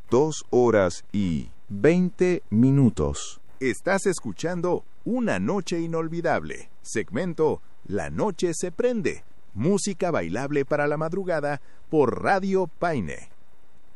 2 horas y 20 minutos. Estás escuchando Una Noche Inolvidable, segmento La Noche se Prende, música bailable para la madrugada por Radio Paine.